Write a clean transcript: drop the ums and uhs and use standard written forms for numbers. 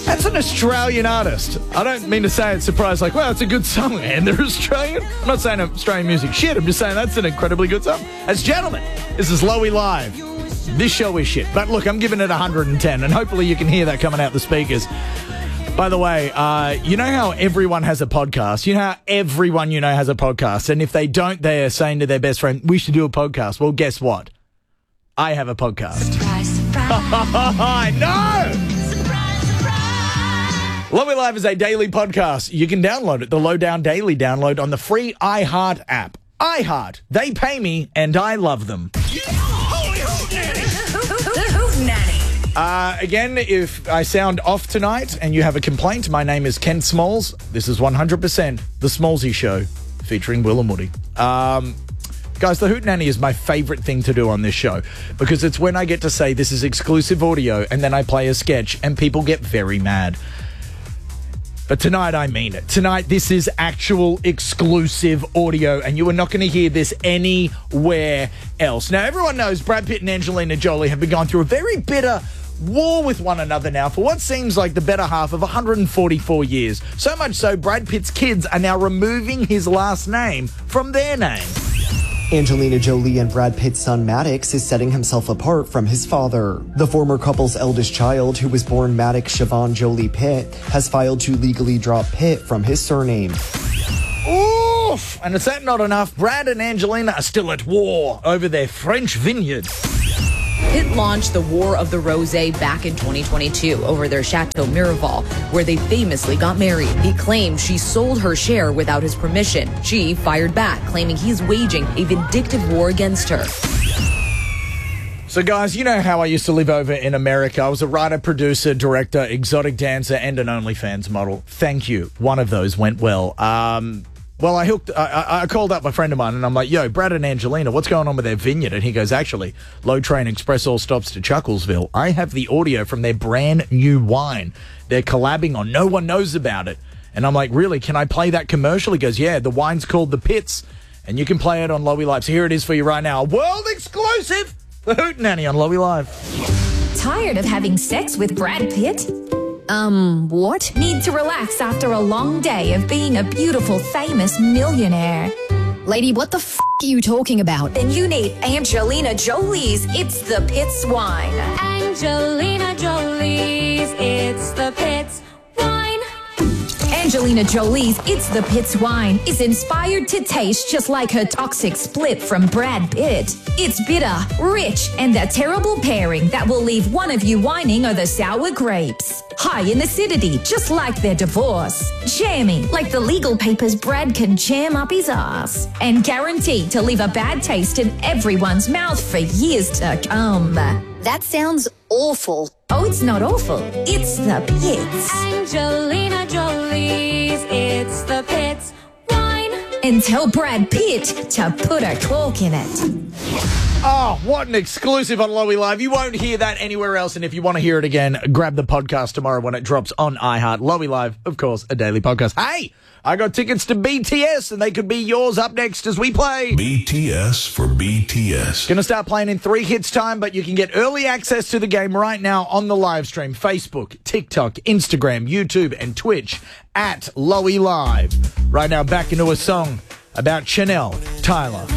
That's an Australian artist. I don't mean to say it's surprised, like, well, it's a good song, and they're Australian. I'm not saying Australian music shit. I'm just saying that's an incredibly good song. As gentlemen, this is Lowy Live. This show is shit. But look, I'm giving it 110, and hopefully you can hear that coming out the speakers. By the way, you know how everyone has a podcast? You know how everyone you know has a podcast? And if they don't, they're saying to their best friend, we should do a podcast. Well, guess what? I have a podcast. Surprise, surprise. I know! Lowy Live is a daily podcast. You can download it, the Lowdown Daily download on the free iHeart app. iHeart. They pay me, and I love them. Holy Hoot Nanny. Again, if I sound off tonight and you have a complaint, my name is Ken Smalls. This is 100% The Smallsy Show, featuring Will and Woody. Guys, the Hoot Nanny is my favourite thing to do on this show because it's when I get to say this is exclusive audio and then I play a sketch and people get very mad. But tonight, I mean it. Tonight, this is actual exclusive audio, and you are not going to hear this anywhere else. Now, everyone knows Brad Pitt and Angelina Jolie have been going through a very bitter war with one another now for what seems like the better half of 144 years. So much so, Brad Pitt's kids are now removing his last name from their name. Angelina Jolie and Brad Pitt's son Maddox is setting himself apart from his father. The former couple's eldest child, who was born Maddox Siobhan Jolie Pitt, has filed to legally drop Pitt from his surname. Oof! And is that not enough? Brad and Angelina are still at war over their French vineyard. Pitt launched the War of the Rosé back in 2022 over their Chateau Miraval, where they famously got married. He claimed she sold her share without his permission. She fired back, claiming he's waging a vindictive war against her. So, guys, you know how I used to live over in America. I was a writer, producer, director, exotic dancer, and an OnlyFans model. Thank you. One of those went well. Well, I called up a friend of mine and I'm like, yo, Brad and Angelina, what's going on with their vineyard? And he goes, actually, Low Train Express all stops to Chucklesville. I have the audio from their brand new wine they're collabing on. No one knows about it. And I'm like, really? Can I play that commercial? He goes, yeah, the wine's called The Pits and you can play it on Lowy Live. So here it is for you right now. World exclusive, The Hoot Nanny on Lowy Live. Tired of having sex with Brad Pitt? What? Need to relax after a long day of being a beautiful, famous millionaire? Lady, what the f*** are you talking about? Then you need Angelina Jolie's It's the Pitt's Wine. Angelina Jolie's It's the Pitt's Wine. Angelina Jolie's It's the Pitt's Wine is inspired to taste just like her toxic split from Brad Pitt. It's bitter, rich, and a terrible pairing that will leave one of you whining over sour grapes. High in acidity, just like their divorce. Jammy, like the legal papers Brad can jam up his ass. And guaranteed to leave a bad taste in everyone's mouth for years to come. That sounds awful. Oh, it's not awful. It's the Pitts. Angelina Jolie's It's the Pitt's Wine. And tell Brad Pitt to put a cork in it. Oh, what an exclusive on Lowy Live. You won't hear that anywhere else. And if you want to hear it again, grab the podcast tomorrow when it drops on iHeart. Lowy Live, of course, a daily podcast. Hey, I got tickets to BTS and they could be yours up next as we play. BTS for BTS. Going to start playing in 3 hits time, but you can get early access to the game right now on the live stream. Facebook, TikTok, Instagram, YouTube, and Twitch at Lowy Live. Right now, back into a song about Chanel Tyler.